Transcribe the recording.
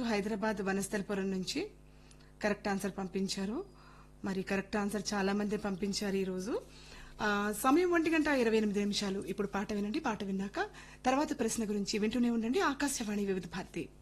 హైదరాబాద్ వనస్థలపురం నుంచి correct answer పంపించారు. మరి కరెక్ట్ ఆన్సర్ చాలా మంది పంపించారు ఈ రోజు. సమయం 1:28 ఇప్పుడు పాట వినండి. పాట విన్నాక తర్వాత ప్రశ్న గురించి వింటూనే ఉండండి. ఆకాశవాణి వివిధ భారతి.